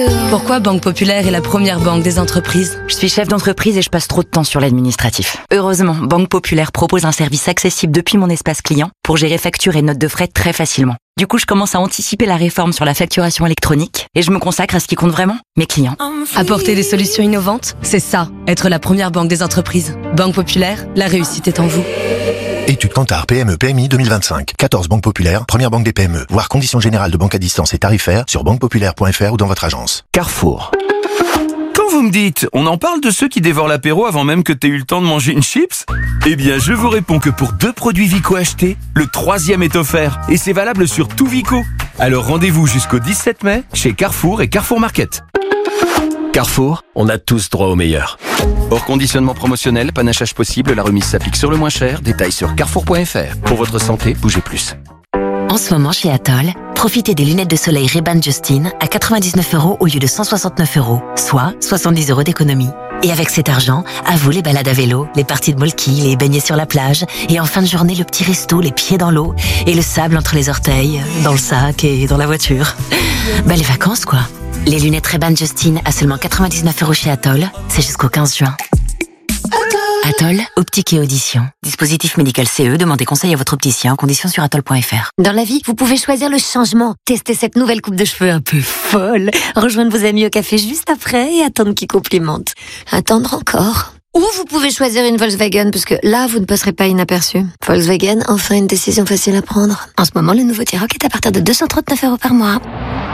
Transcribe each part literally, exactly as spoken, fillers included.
Pourquoi Banque Populaire est la première banque des entreprises? Je suis chef d'entreprise et je passe trop de temps sur l'administratif. Heureusement, Banque Populaire propose un service accessible depuis mon espace client pour gérer factures et notes de frais très facilement. Du coup, je commence à anticiper la réforme sur la facturation électronique et je me consacre à ce qui compte vraiment, mes clients. Apporter des solutions innovantes, c'est ça, être la première banque des entreprises. Banque Populaire, la réussite est en vous. Étude Kantar P M E P M I deux mille vingt-cinq. quatorze banques populaires, première banque des P M E. Voir conditions générales de banque à distance et tarifaires sur banque populaire point f r ou dans votre agence. Carrefour. Quand vous me dites, on en parle de ceux qui dévorent l'apéro avant même que t'aies eu le temps de manger une chips? Eh bien, je vous réponds que pour deux produits Vico achetés, le troisième est offert. Et c'est valable sur tout Vico. Alors rendez-vous jusqu'au dix-sept mai chez Carrefour et Carrefour Market. Carrefour, on a tous droit au meilleur. Hors conditionnement promotionnel, panachage possible, la remise s'applique sur le moins cher. Détails sur carrefour point f r. Pour votre santé, bougez plus. En ce moment chez Atoll, profitez des lunettes de soleil Ray-Ban Justin à quatre-vingt-dix-neuf euros au lieu de cent soixante-neuf euros, soit soixante-dix euros d'économie. Et avec cet argent, à vous les balades à vélo, les parties de molki, les baignets sur la plage, et en fin de journée le petit resto, les pieds dans l'eau, et le sable entre les orteils, dans le sac et dans la voiture. Bah les vacances quoi. Les lunettes Ray-Ban Justin à seulement quatre-vingt-dix-neuf euros chez Atoll, c'est jusqu'au quinze juin. Atoll, optique et audition. Dispositif médical C E, demandez conseil à votre opticien, conditions sur atoll point f r. Dans la vie, vous pouvez choisir le changement. Testez cette nouvelle coupe de cheveux un peu folle. Rejoindre vos amis au café juste après et attendre qu'ils complimentent. Attendre encore. Ou vous pouvez choisir une Volkswagen, parce que là, vous ne passerez pas inaperçu. Volkswagen, enfin une décision facile à prendre. En ce moment, le nouveau T-Roc est à partir de deux cent trente-neuf euros par mois.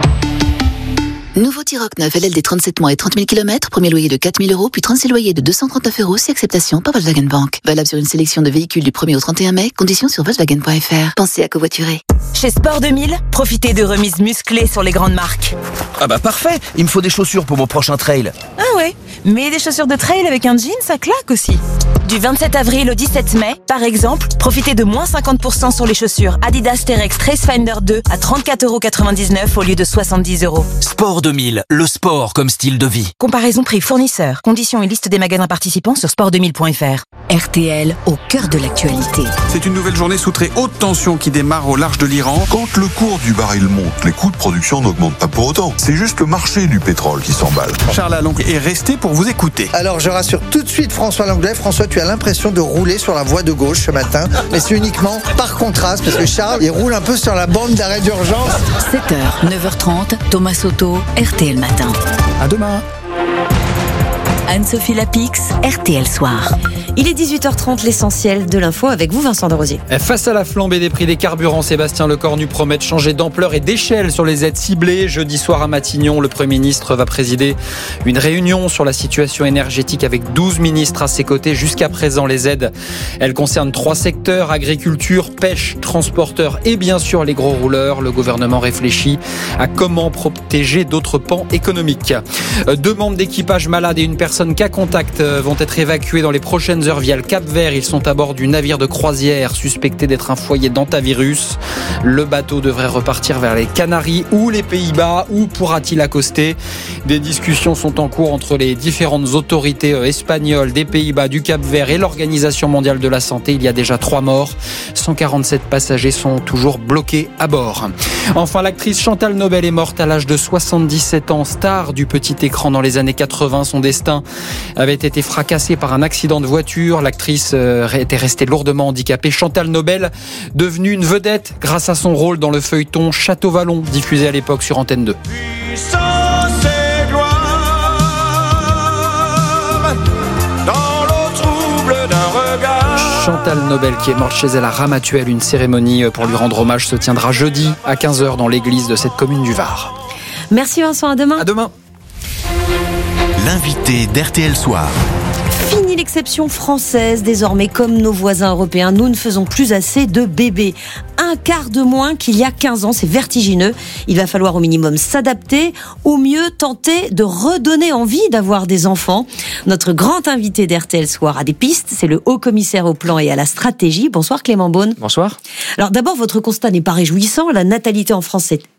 Nouveau T-Roc neuf L L D trente-sept mois et trente mille kilomètres, premier loyer de quatre mille euros, puis trente-six loyers de deux cent trente-neuf euros, si acceptation par Volkswagen Bank. Valable sur une sélection de véhicules du premier au trente et un mai, conditions sur volkswagen point f r. Pensez à covoiturer. Chez Sport deux mille, profitez de remises musclées sur les grandes marques. Ah bah parfait, il me faut des chaussures pour mon prochain trail. Ah ouais, mais des chaussures de trail avec un jean, ça claque aussi. Du vingt-sept avril au dix-sept mai, par exemple, profitez de moins cinquante pour cent sur les chaussures Adidas T-Rex Tracefinder deux à trente-quatre euros quatre-vingt-dix-neuf au lieu de soixante-dix euros. Sport deux mille, le sport comme style de vie. Comparaison prix fournisseur. Conditions et liste des magasins participants sur sport deux mille point f r. R T L au cœur de l'actualité. C'est une nouvelle journée sous très haute tension qui démarre au large de l'Iran. Quand le cours du baril monte, les coûts de production n'augmentent pas pour autant. C'est juste le marché du pétrole qui s'emballe. Charles Alongue est resté pour vous écouter. Alors je rassure tout de suite François Langlais. François, tu as l'impression de rouler sur la voie de gauche ce matin, mais c'est uniquement par contraste parce que Charles, il roule un peu sur la bande d'arrêt d'urgence. sept heures, neuf heures trente, Thomas Soto, R T L Matin. À demain. Anne-Sophie Lapix, R T L Soir. Il est dix-huit heures trente, l'essentiel de l'info avec vous, Vincent de Rosier. Face à la flambée des prix des carburants, Sébastien Lecornu promet de changer d'ampleur et d'échelle sur les aides ciblées. Jeudi soir à Matignon, le Premier ministre va présider une réunion sur la situation énergétique avec douze ministres à ses côtés. Jusqu'à présent, les aides, elles concernent trois secteurs, agriculture, pêche, transporteurs et bien sûr les gros rouleurs. Le gouvernement réfléchit à comment protéger d'autres pans économiques. Deux membres d'équipage malades et une personne cas contact vont être évacués dans les prochaines heures via le Cap-Vert. Ils sont à bord du navire de croisière suspecté d'être un foyer d'hantavirus. Le bateau devrait repartir vers les Canaries ou les Pays-Bas. Où pourra-t-il accoster? Des discussions sont en cours entre les différentes autorités espagnoles, des Pays-Bas, du Cap-Vert et l'Organisation mondiale de la santé. Il y a déjà trois morts. cent quarante-sept passagers sont toujours bloqués à bord. Enfin, l'actrice Chantal Nobel est morte à l'âge de soixante-dix-sept ans. Star du petit écran dans les années quatre-vingts, son destin avait été fracassé par un accident de voiture. L'actrice était restée lourdement handicapée. Chantal Nobel, devenue une vedette grâce à son rôle dans le feuilleton Château Vallon, diffusé à l'époque sur Antenne deux. Chantal Nobel qui est morte chez elle à Ramatuelle. Une cérémonie pour lui rendre hommage se tiendra jeudi à quinze heures dans l'église de cette commune du Var. Merci Vincent, à demain. À demain. L'invité d'R T L Soir. Fini l'exception française. Désormais, comme nos voisins européens, nous ne faisons plus assez de bébés. Un quart de moins qu'il y a quinze ans, c'est vertigineux. Il va falloir au minimum s'adapter, au mieux tenter de redonner envie d'avoir des enfants. Notre grand invité d'R T L Soir a des pistes, c'est le haut-commissaire au plan et à la stratégie. Bonsoir Clément Beaune. Bonsoir. Alors d'abord, votre constat n'est pas réjouissant. La natalité en France s'est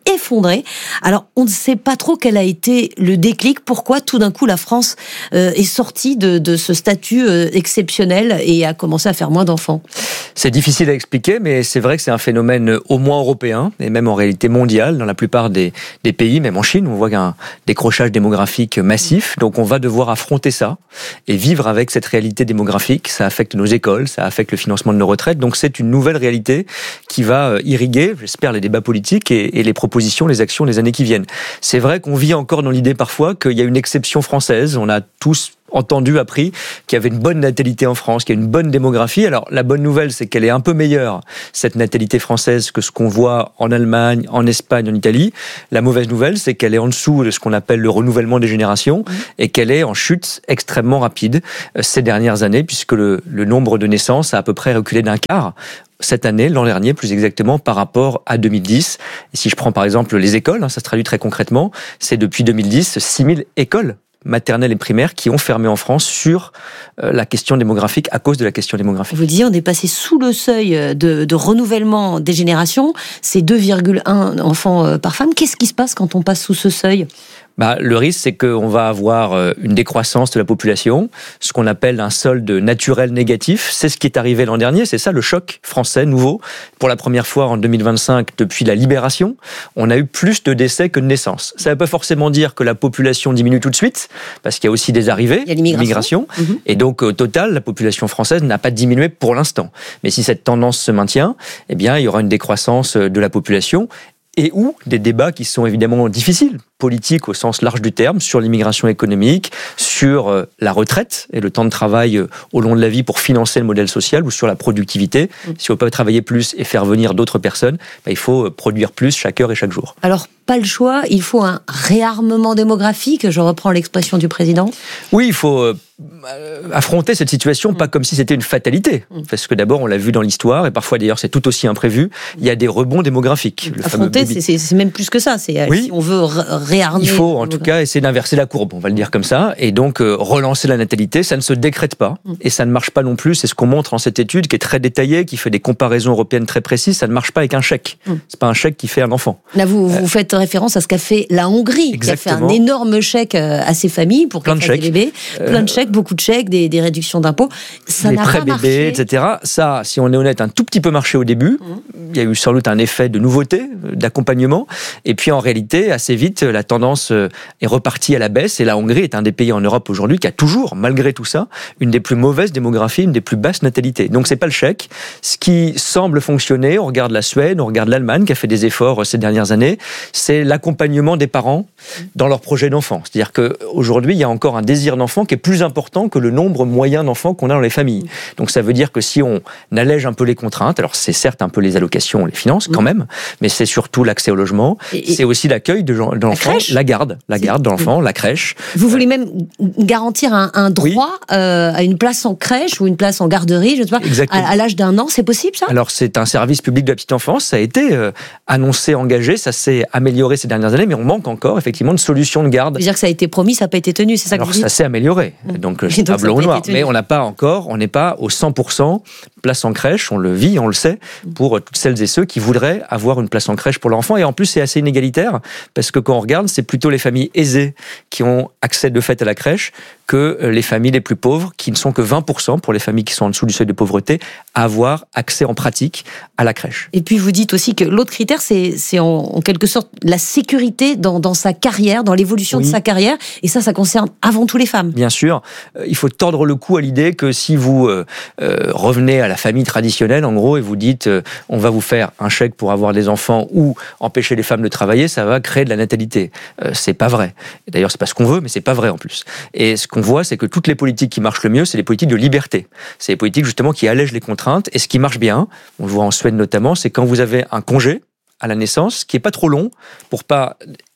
effondré. Alors, on ne sait pas trop quel a été le déclic, pourquoi tout d'un coup la France euh, est sortie de, de ce statut euh, exceptionnel et a commencé à faire moins d'enfants. C'est difficile à expliquer, mais c'est vrai que c'est un phénomène au moins européen, et même en réalité mondial, dans la plupart des, des pays, même en Chine, on voit qu'il y a un décrochage démographique massif, donc on va devoir affronter ça, et vivre avec cette réalité démographique. Ça affecte nos écoles, ça affecte le financement de nos retraites, donc c'est une nouvelle réalité qui va irriguer, j'espère, les débats politiques et, et les propositions, les actions des années qui viennent. C'est vrai qu'on vit encore dans l'idée parfois qu'il y a une exception française, on a tous entendu, appris qu'il y avait une bonne natalité en France, qu'il y a une bonne démographie. Alors la bonne nouvelle, c'est qu'elle est un peu meilleure, cette natalité française, que ce qu'on voit en Allemagne, en Espagne, en Italie. La mauvaise nouvelle, c'est qu'elle est en dessous de ce qu'on appelle le renouvellement des générations mmh. et qu'elle est en chute extrêmement rapide ces dernières années, puisque le, le nombre de naissances a à peu près reculé d'un quart cette année, l'an dernier plus exactement, par rapport à deux mille dix. Et si je prends par exemple les écoles, hein, ça se traduit très concrètement, c'est depuis deux mille dix, six mille écoles maternelles et primaires qui ont fermé en France sur euh, la question démographique, à cause de la question démographique. Vous disiez, on est passé sous le seuil de, de renouvellement des générations, c'est deux virgule un enfants par femme. Qu'est-ce qui se passe quand on passe sous ce seuil ? Bah, le risque, c'est qu'on va avoir une décroissance de la population, ce qu'on appelle un solde naturel négatif. C'est ce qui est arrivé l'an dernier, c'est ça le choc français nouveau. Pour la première fois en deux mille vingt-cinq, depuis la libération, on a eu plus de décès que de naissances. Ça ne veut pas forcément dire que la population diminue tout de suite, parce qu'il y a aussi des arrivées, il y a l'immigration. Mmh. Et donc, au total, la population française n'a pas diminué pour l'instant. Mais si cette tendance se maintient, eh bien, il y aura une décroissance de la population. Et ou des débats qui sont évidemment difficiles, politiques au sens large du terme, sur l'immigration économique, sur la retraite et le temps de travail au long de la vie pour financer le modèle social, ou sur la productivité. Mmh. Si on peut travailler plus et faire venir d'autres personnes, bah, il faut produire plus chaque heure et chaque jour. Alors, pas le choix, il faut un réarmement démographique, je reprends l'expression du président. Oui, il faut euh, affronter cette situation, mmh. pas comme si c'était une fatalité, mmh. parce que d'abord, on l'a vu dans l'histoire, et parfois d'ailleurs c'est tout aussi imprévu, il y a des rebonds démographiques. Le affronter, c'est, c'est, c'est même plus que ça, c'est, oui. si on veut réarmer... Il faut en tout cas essayer d'inverser la courbe, on va le dire comme ça, et donc euh, relancer la natalité, ça ne se décrète pas, mmh. et ça ne marche pas non plus, c'est ce qu'on montre en cette étude, qui est très détaillée, qui fait des comparaisons européennes très précises, ça ne marche pas avec un chèque, mmh. c'est pas un chèque qui fait un enfant. Là, vous, vous euh, faites référence à ce qu'a fait la Hongrie, exactement. Qui a fait un énorme chèque à ses familles pour qu'elles fassent des bébés. Euh, Plein de chèques, beaucoup de chèques, des, des réductions d'impôts. Ça n'a pas marché. et cetera. Ça, si on est honnête, un tout petit peu marché au début. Mmh. Il y a eu sans doute un effet de nouveauté, d'accompagnement. Et puis en réalité, assez vite, la tendance est repartie à la baisse. Et la Hongrie est un des pays en Europe aujourd'hui qui a toujours, malgré tout ça, une des plus mauvaises démographies, une des plus basses natalités. Donc c'est pas le chèque. Ce qui semble fonctionner, on regarde la Suède, on regarde l'Allemagne qui a fait des efforts ces dernières années, c'est l'accompagnement des parents dans leur projet d'enfant. C'est-à-dire qu'aujourd'hui, il y a encore un désir d'enfant qui est plus important que le nombre moyen d'enfants qu'on a dans les familles. Donc ça veut dire que si on allège un peu les contraintes, alors c'est certes un peu les allocations, les finances quand même, mais c'est surtout l'accès au logement, et, et c'est aussi l'accueil de, de l'enfant, la, la garde, la garde de l'enfant, la crèche. Vous voulez même garantir un, un droit oui. euh, à une place en crèche ou une place en garderie, je ne sais pas, à, à l'âge d'un an, c'est possible ça ? Alors c'est un service public de la petite enfance, ça a été euh, annoncé, engagé, ça s'est amélioré ces dernières années, mais on manque encore effectivement de solutions de garde. C'est-à-dire que ça a été promis, ça n'a pas été tenu, c'est ça que Alors vous dites ? ça s'est amélioré, donc c'est pas blanc ou noir, mais on n'a pas encore, on n'est pas au cent pour cent place en crèche, on le vit, on le sait, pour toutes celles et ceux qui voudraient avoir une place en crèche pour leur enfant. Et en plus, c'est assez inégalitaire, parce que quand on regarde, c'est plutôt les familles aisées qui ont accès de fait à la crèche que les familles les plus pauvres, qui ne sont que vingt pour cent pour les familles qui sont en dessous du seuil de pauvreté, à avoir accès en pratique à la crèche. Et puis vous dites aussi que l'autre critère, c'est, c'est en, en quelque sorte la sécurité dans, dans sa carrière, dans l'évolution oui. de sa carrière, et ça, ça concerne avant tout les femmes. Bien sûr, euh, il faut tordre le cou à l'idée que si vous euh, euh, revenez à la famille traditionnelle, en gros, et vous dites euh, on va vous faire un chèque pour avoir des enfants ou empêcher les femmes de travailler, ça va créer de la natalité. Euh, c'est pas vrai. Et d'ailleurs, c'est pas ce qu'on veut, mais c'est pas vrai en plus. Et ce qu'on voit, c'est que toutes les politiques qui marchent le mieux, c'est les politiques de liberté. C'est les politiques justement qui allègent les contraintes. Et ce qui marche bien, on le voit en Suède notamment, c'est quand vous avez un congé à la naissance, qui est pas trop long, pour pas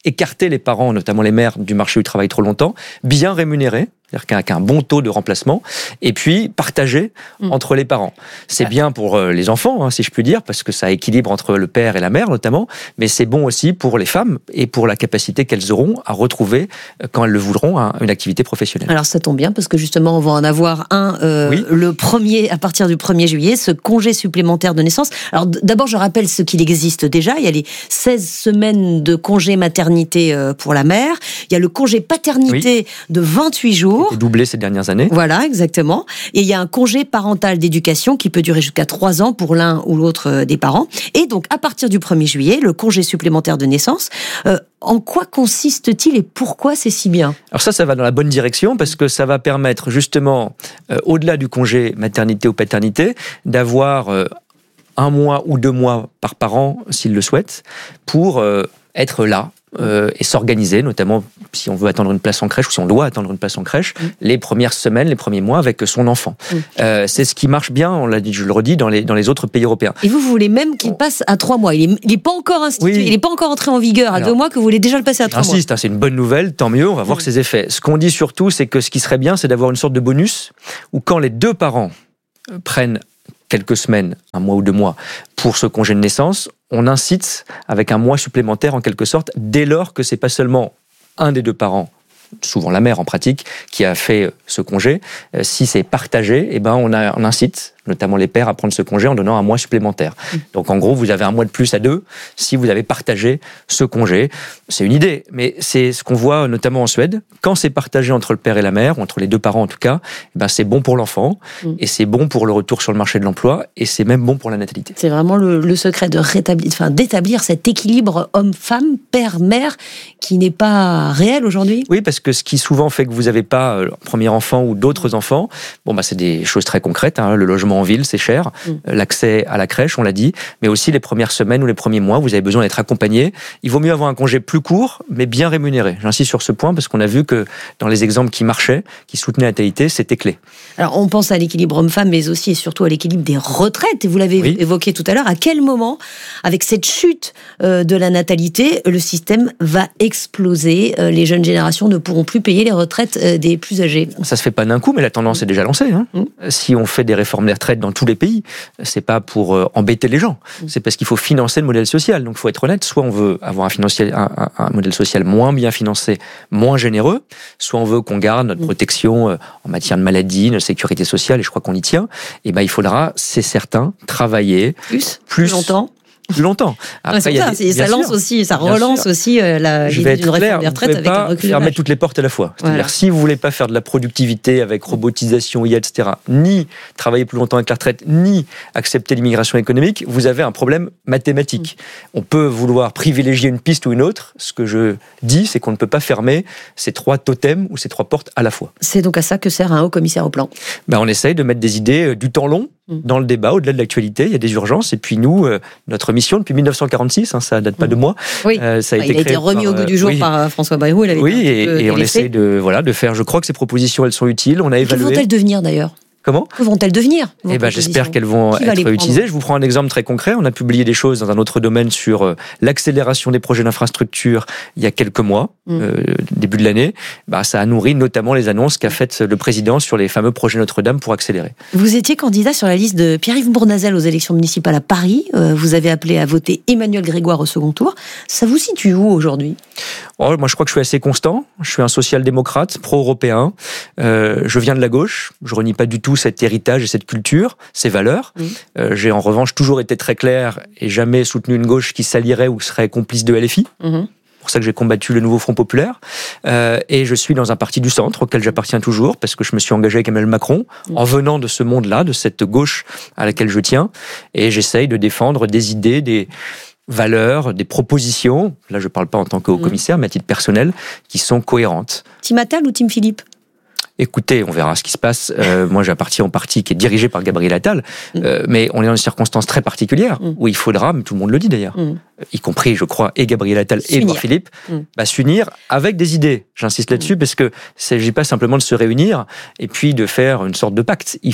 écarter les parents, notamment les mères, du marché du travail trop longtemps, bien rémunérés, c'est-à-dire qu'avec un bon taux de remplacement, et puis partagé mmh. entre les parents. C'est bien pour les enfants, hein, si je puis dire, parce que ça équilibre entre le père et la mère notamment, mais c'est bon aussi pour les femmes et pour la capacité qu'elles auront à retrouver, quand elles le voudront, une activité professionnelle. Alors ça tombe bien, parce que justement, on va en avoir un euh, oui. le premier, à partir du premier juillet, ce congé supplémentaire de naissance. Alors d'abord, je rappelle ce qu'il existe déjà. Il y a les seize semaines de congé maternité pour la mère. Il y a le congé paternité oui. de vingt-huit jours. Qui a été doublé ces dernières années. Voilà, exactement. Et il y a un congé parental d'éducation qui peut durer jusqu'à trois ans pour l'un ou l'autre des parents. Et donc, à partir du premier juillet, le congé supplémentaire de naissance, euh, en quoi consiste-t-il et pourquoi c'est si bien ? Alors ça, ça va dans la bonne direction parce que ça va permettre justement, euh, au-delà du congé maternité ou paternité, d'avoir euh, un mois ou deux mois par parent, s'ils le souhaitent, pour euh, être là. Euh, et s'organiser, notamment si on veut attendre une place en crèche ou si on doit attendre une place en crèche, mmh. les premières semaines, les premiers mois avec son enfant. Mmh. Euh, c'est ce qui marche bien, on l'a dit, je le redis, dans les, dans les autres pays européens. Et vous, vous voulez même qu'il passe à trois mois. Il n'est pas encore institué, oui. il n'est pas encore entré en vigueur à Alors, deux mois, que vous voulez déjà le passer à trois mois. J'insiste, hein, c'est une bonne nouvelle, tant mieux, on va voir mmh. ses effets. Ce qu'on dit surtout, c'est que ce qui serait bien, c'est d'avoir une sorte de bonus où quand les deux parents prennent quelques semaines, un mois ou deux mois, pour ce congé de naissance, on incite avec un mois supplémentaire en quelque sorte, dès lors que c'est pas seulement un des deux parents, souvent la mère en pratique, qui a fait ce congé. Si c'est partagé, eh ben on, a, on incite notamment les pères à prendre ce congé en donnant un mois supplémentaire. Mmh. Donc en gros, vous avez un mois de plus à deux si vous avez partagé ce congé. C'est une idée, mais c'est ce qu'on voit notamment en Suède. Quand c'est partagé entre le père et la mère, ou entre les deux parents en tout cas, eh ben c'est bon pour l'enfant, mmh. et c'est bon pour le retour sur le marché de l'emploi, et c'est même bon pour la natalité. C'est vraiment le, le secret de rétablir, enfin, d'établir cet équilibre homme-femme, père-mère, qui n'est pas réel aujourd'hui. Oui, parce que ce qui souvent fait que vous n'avez pas un premier enfant ou d'autres enfants, bon bah c'est des choses très concrètes, hein, le logement en ville, c'est cher, mmh. l'accès à la crèche, on l'a dit, mais aussi les premières semaines ou les premiers mois, vous avez besoin d'être accompagné. Il vaut mieux avoir un congé plus court, mais bien rémunéré. J'insiste sur ce point parce qu'on a vu que dans les exemples qui marchaient, qui soutenaient la natalité, c'était clé. Alors on pense à l'équilibre homme-femme, mais aussi et surtout à l'équilibre des retraites. Et vous l'avez oui. évoqué tout à l'heure, à quel moment, avec cette chute euh, de la natalité, le système va exploser. Euh, les jeunes générations ne pourront plus payer les retraites euh, des plus âgés. Ça se fait pas d'un coup, mais la tendance mmh. est déjà lancée. Hein. Mmh. Si on fait des réformes des retraites dans tous les pays, c'est pas pour euh, embêter les gens, mmh. c'est parce qu'il faut financer le modèle social. Donc il faut être honnête, soit on veut avoir un, financier, un, un, un modèle social moins bien financé, moins généreux, soit on veut qu'on garde notre mmh. protection euh, en matière de maladie, de sécurité sociale, et je crois qu'on y tient. Et ben il faudra, c'est certain, travailler plus, plus, plus longtemps. Plus longtemps. Après, c'est ça, des, ça lance sûr, aussi, ça relance aussi euh, la l'idée d'une réforme des retraites avec un recul. Fermer toutes les portes à la fois. C'est-à-dire, voilà. si vous voulez pas faire de la productivité avec robotisation, I A, et cetera, ni travailler plus longtemps avec la retraite, ni accepter l'immigration économique, vous avez un problème mathématique. Mmh. On peut vouloir privilégier une piste ou une autre. Ce que je dis, c'est qu'on ne peut pas fermer ces trois totems ou ces trois portes à la fois. C'est donc à ça que sert un haut commissaire au plan. Ben, on essaye de mettre des idées euh, du temps long dans le débat, au-delà de l'actualité, il y a des urgences. Et puis nous, euh, notre mission depuis dix-neuf cent quarante-six, hein, ça date pas de moi. Oui. Euh, ça a, été, il a été remis par, au goût du jour euh, oui. par François Bayrou. Il avait oui, et, et on essaie de voilà de faire. Je crois que ces propositions, elles sont utiles. On a et évalué. Que vont-elles devenir d'ailleurs ? Comment ? Que vont-elles devenir ? Eh ben, j'espère qu'elles vont être utilisées. Je vous prends un exemple très concret. On a publié des choses dans un autre domaine sur euh, l'accélération des projets d'infrastructure il y a quelques mois, mmh. euh, début de l'année. Bah, ça a nourri notamment les annonces qu'a faites le président sur les fameux projets Notre-Dame pour accélérer. Vous étiez candidat sur la liste de Pierre-Yves Bournazel aux élections municipales à Paris. Euh, vous avez appelé à voter Emmanuel Grégoire au second tour. Ça vous situe où aujourd'hui ? Oh, moi, je crois que je suis assez constant. Je suis un social-démocrate, pro-européen. Euh, je viens de la gauche. Je renie pas du tout cet héritage et cette culture, ces valeurs. Mmh. Euh, j'ai en revanche toujours été très clair et jamais soutenu une gauche qui s'allierait ou serait complice de L F I. Mmh. C'est pour ça que j'ai combattu le nouveau Front Populaire. Euh, et je suis dans un parti du centre auquel j'appartiens toujours parce que je me suis engagé avec Emmanuel Macron mmh. en venant de ce monde-là, de cette gauche à laquelle je tiens. Et j'essaye de défendre des idées, des valeurs, des propositions, là je ne parle pas en tant que haut commissaire, mmh. mais à titre personnel, qui sont cohérentes. Team Attal ou Team Philippe ? Écoutez, on verra ce qui se passe. Euh, moi, j'appartiens au parti qui est dirigé par Gabriel Attal, euh, mais on est dans une circonstance très particulière mm. où il faudra, mais tout le monde le dit d'ailleurs, mm. y compris, je crois, et Gabriel Attal et Édouard Philippe, mm. bah, s'unir avec des idées. J'insiste là-dessus mm. parce que il ne s'agit pas simplement de se réunir et puis de faire une sorte de pacte. Il faut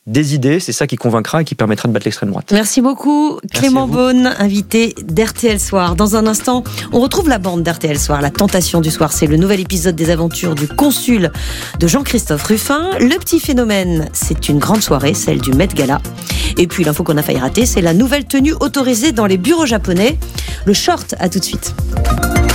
des idées, c'est ça qui convaincra et qui permettra de battre l'extrême droite. Merci beaucoup Clément Beaune, invité d'R T L Soir. Dans un instant, on retrouve la bande d'R T L Soir, La Tentation du Soir. C'est le nouvel épisode des aventures du consul de Jean-Christophe Ruffin. Le petit phénomène, c'est une grande soirée, celle du Met Gala. Et puis l'info qu'on a failli rater, c'est la nouvelle tenue autorisée dans les bureaux japonais. Le short, à tout de suite.